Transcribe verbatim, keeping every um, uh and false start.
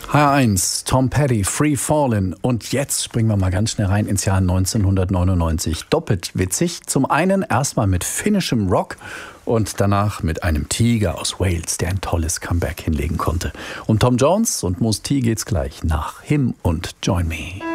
H eins, Tom Petty, Free Fallin'. Und jetzt springen wir mal ganz schnell rein ins Jahr neunzehnhundertneunundneunzig. Doppelt witzig. Zum einen erstmal mit finnischem Rock und danach mit einem Tiger aus Wales, der ein tolles Comeback hinlegen konnte. Um Tom Jones und Mos T geht's gleich nach Him und Join Me.